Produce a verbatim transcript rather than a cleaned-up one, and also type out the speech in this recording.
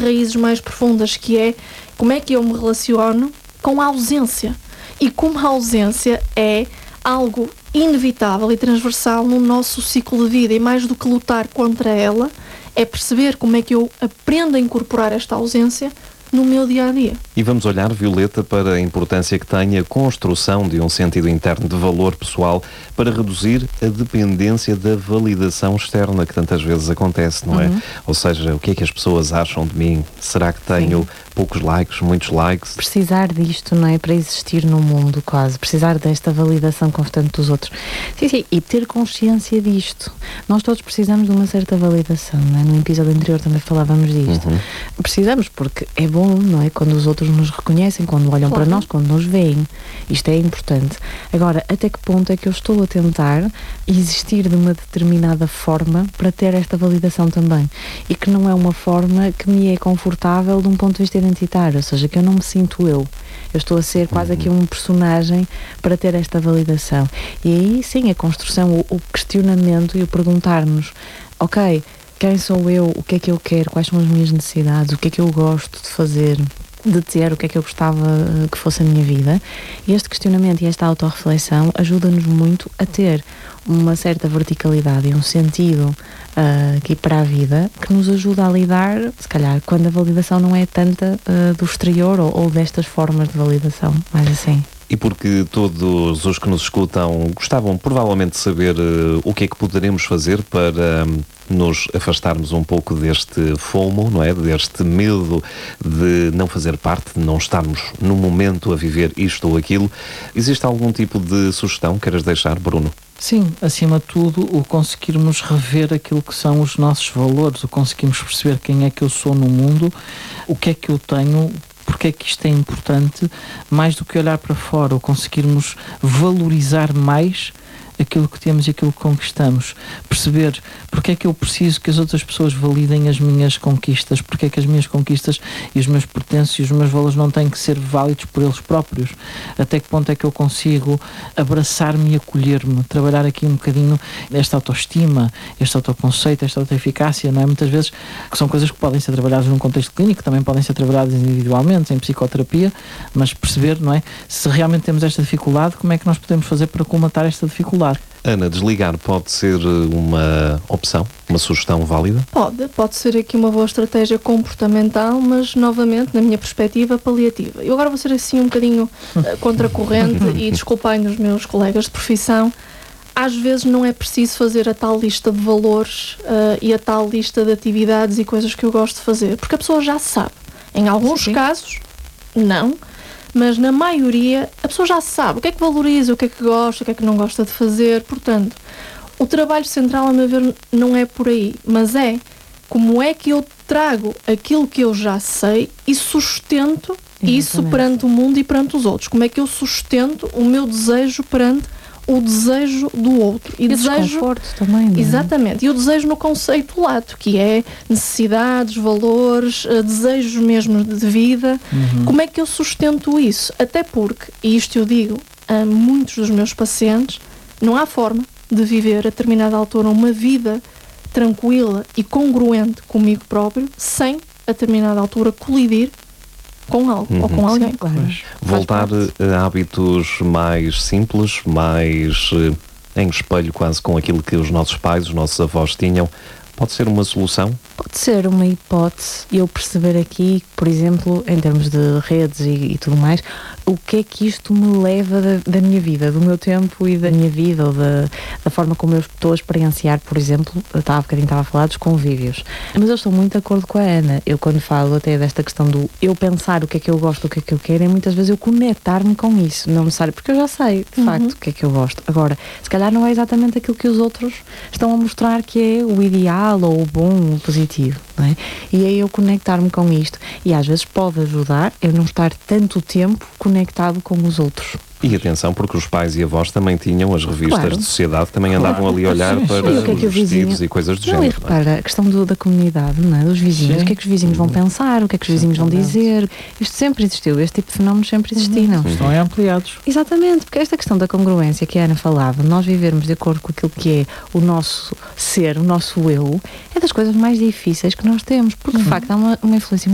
raízes mais profundas, que é como é que eu me relaciono com a ausência. E como a ausência é algo inevitável e transversal no nosso ciclo de vida, e mais do que lutar contra ela, é perceber como é que eu aprendo a incorporar esta ausência no meu dia-a-dia. E vamos olhar, Violeta, para a importância que tem a construção de um sentido interno de valor pessoal para reduzir a dependência da validação externa que tantas vezes acontece, não é? Uhum. Ou seja, o que é que as pessoas acham de mim? Será que tenho Sim. poucos likes, muitos likes? Precisar disto, não é? Para existir no mundo, quase. Precisar desta validação constante dos outros. Sim, sim. E ter consciência disto. Nós todos precisamos de uma certa validação, não é? No episódio anterior também falávamos disto. Uhum. Precisamos porque é bom, não é? Quando os outros nos reconhecem, quando olham Claro. para nós, quando nos veem. Isto é importante. Agora, até que ponto é que eu estou a tentar existir de uma determinada forma para ter esta validação também? E que não é uma forma que me é confortável de um ponto de vista identitário, ou seja, que eu não me sinto eu. Eu estou a ser quase aqui um personagem para ter esta validação. E aí, sim, a construção, o, o questionamento e o perguntar-nos, ok, quem sou eu, o que é que eu quero, quais são as minhas necessidades, o que é que eu gosto de fazer, de ter, o que é que eu gostava uh, que fosse a minha vida. E este questionamento e esta autorreflexão ajuda-nos muito a ter uma certa verticalidade e um sentido uh, aqui para a vida que nos ajuda a lidar, se calhar, quando a validação não é tanta uh, do exterior ou, ou destas formas de validação, mais assim. E porque todos os que nos escutam gostavam provavelmente de saber uh, o que é que poderemos fazer para um, nos afastarmos um pouco deste FOMO, não é? Deste medo de não fazer parte, de não estarmos no momento a viver isto ou aquilo. Existe algum tipo de sugestão que queiras deixar, Bruno? Sim, acima de tudo, o conseguirmos rever aquilo que são os nossos valores, o conseguirmos perceber quem é que eu sou no mundo, o que é que eu tenho, porque é que isto é importante, mais do que olhar para fora, o conseguirmos valorizar mais aquilo que temos e aquilo que conquistamos. Perceber porque é que eu preciso que as outras pessoas validem as minhas conquistas, porque é que as minhas conquistas e os meus pertences e os meus valores não têm que ser válidos por eles próprios. Até que ponto é que eu consigo abraçar-me e acolher-me, trabalhar aqui um bocadinho esta autoestima, este autoconceito, esta autoeficácia, não é? Muitas vezes que são coisas que podem ser trabalhadas num contexto clínico, também podem ser trabalhadas individualmente, em psicoterapia, mas perceber, não é? Se realmente temos esta dificuldade, como é que nós podemos fazer para colmatar esta dificuldade? Ana, desligar pode ser uma opção, uma sugestão válida? Pode, pode ser aqui uma boa estratégia comportamental, mas novamente, na minha perspectiva, paliativa. Eu agora vou ser assim um bocadinho uh, contracorrente e desculpem os meus colegas de profissão. Às vezes não é preciso fazer a tal lista de valores uh, e a tal lista de atividades e coisas que eu gosto de fazer, porque a pessoa já sabe. Em alguns Sim. casos, não. Mas na maioria, a pessoa já sabe o que é que valoriza, o que é que gosta, o que é que não gosta de fazer. Portanto, o trabalho central, a meu ver, não é por aí, mas é como é que eu trago aquilo que eu já sei e sustento Exatamente. Isso perante o mundo e perante os outros. Como é que eu sustento o meu desejo perante o desejo do outro. E, e desejo, desconforto também, não é? Exatamente. E o desejo no conceito lato, que é necessidades, valores, uh, desejos mesmo de vida. Uhum. Como é que eu sustento isso? Até porque, e isto eu digo a muitos dos meus pacientes, não há forma de viver a determinada altura uma vida tranquila e congruente comigo próprio sem a determinada altura colidir com algo uhum. ou com alguém. Sim, claro. Voltar a hábitos mais simples, mais eh, em espelho quase com aquilo que os nossos pais, os nossos avós tinham, pode ser uma solução? Pode ser uma hipótese eu perceber aqui, por exemplo, em termos de redes e, e tudo mais, o que é que isto me leva da, da minha vida, do meu tempo e da minha vida, ou da, da forma como eu estou a experienciar, por exemplo, eu estava há bocadinho estava a falar dos convívios. Mas eu estou muito de acordo com a Ana. Eu quando falo até desta questão do eu pensar o que é que eu gosto, o que é que eu quero, é muitas vezes eu conectar-me com isso, não necessário, porque eu já sei, de Uhum. facto, o que é que eu gosto. Agora, se calhar não é exatamente aquilo que os outros estão a mostrar que é o ideal, ou o bom, o positivo, não é? E aí eu conectar-me com isto, e às vezes pode ajudar eu não estar tanto tempo conectado com os outros. E atenção, porque os pais e avós também tinham as revistas Claro. de sociedade, também Claro. andavam ali a olhar Sim, para sim. E o que é que o os vestidos vizinho- e coisas do Não, e género. não é? repara, a questão do, da comunidade, não é? Dos vizinhos, Sim. o que é que os vizinhos vão pensar, o que é que os vizinhos vão dizer, isto sempre existiu, este tipo de fenómenos sempre existiram. Estão aí ampliados. Exatamente, porque esta questão da congruência que a Ana falava, nós vivermos de acordo com aquilo que é o nosso ser, o nosso eu, é das coisas mais difíceis que nós temos, porque de facto há uma, uma influência